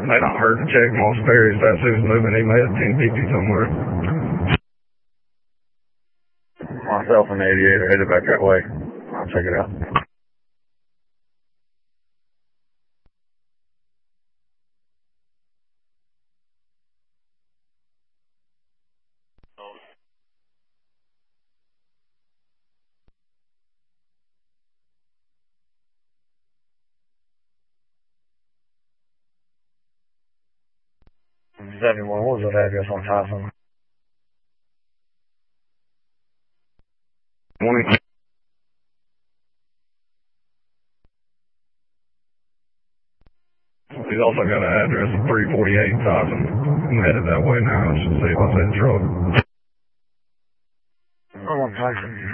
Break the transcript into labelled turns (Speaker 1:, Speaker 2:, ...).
Speaker 1: They not heard to check Moss Berry as Sue's moving. He may have 1050 somewhere. Myself and the aviator headed back that way. I'll check it out. What was that address on Tyson? 20. He's also got an address of 348 Tyson. I'm headed that way now. I should see if I was in trouble. I'm on Tyson.